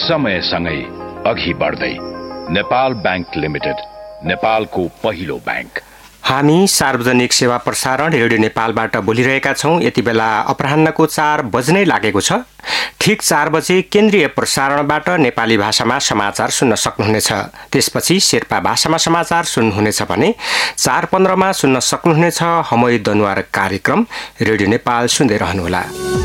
समयसँगै अघि बढ्दै नेपाल बैंक लिमिटेड, नेपालको पहिलो बैंक। हामी सार्वजनिक सेवा प्रसारण रेडियो नेपालबाट बोलिरहेका छौं। यति बेला अपराह्नको 4 बज्नै लागेको छ। ठीक 4 बजे केन्द्रीय प्रसारणबाट नेपाली भाषामा समाचार सुन्न सक्नुहुनेछ। त्यसपछि शेर्पा भाषामा समाचार सुन्नुहुनेछ भने 4:15 मा सुन्न सक्नुहुनेछ हमोई दनुवार कार्यक्रम। रेडियो नेपाल सुन्दै रहनुहोला।